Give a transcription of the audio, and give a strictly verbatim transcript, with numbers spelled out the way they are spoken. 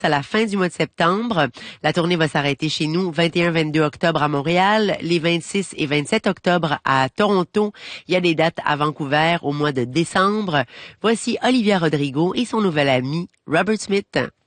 à la fin du mois de septembre. La tournée va s'arrêter chez nous vingt et un vingt-deux octobre à Montréal, les vingt-six et vingt-sept octobre à Toronto. Il y a des dates à Vancouver au mois de décembre. Voici Olivia Rodrigo et son nouvel ami Robert Smith.